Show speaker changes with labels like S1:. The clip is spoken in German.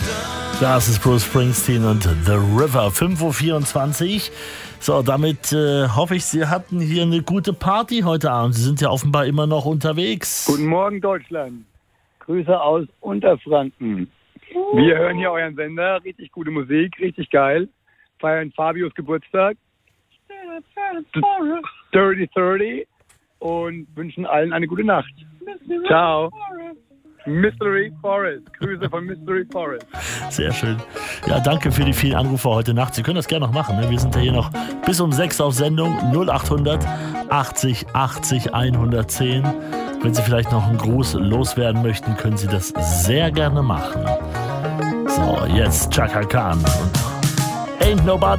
S1: Das ist Bruce Springsteen und The River, 5:24 Uhr. So, damit hoffe ich, Sie hatten hier eine gute Party heute Abend. Sie sind ja offenbar immer noch unterwegs.
S2: Guten Morgen, Deutschland. Grüße aus Unterfranken. Wir hören hier euren Sender. Richtig gute Musik, richtig geil. Feiern Fabios Geburtstag. 30 und wünschen allen eine gute Nacht. Ciao. Mystery Forest. Grüße von Mystery Forest.
S1: Sehr schön. Ja, danke für die vielen Anrufe heute Nacht. Sie können das gerne noch machen. Ne? Wir sind ja hier noch bis um 6 auf Sendung. 0800 80 80 110. Wenn Sie vielleicht noch einen Gruß loswerden möchten, können Sie das sehr gerne machen. So, jetzt Chaka Khan und Ain't Nobody.